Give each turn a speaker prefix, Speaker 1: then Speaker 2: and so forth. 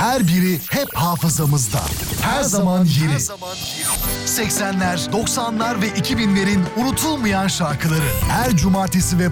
Speaker 1: Her biri hep hafızamızda. Her zaman yeni. 80'ler, 90'lar ve 2000'lerin unutulmayan şarkıları. Her cumartesi ve